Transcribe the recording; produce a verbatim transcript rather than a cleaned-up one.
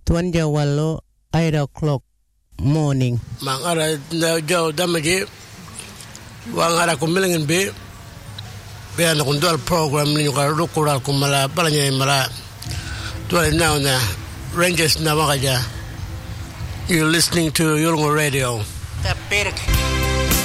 Twanja wallo eight o'clock morning. Mangara jo damaji wangara kumilingin be be an kundal program ni ko rukura kumala balanya mala to now na Rangers na wakaja. You're listening to Yolngu Radio. The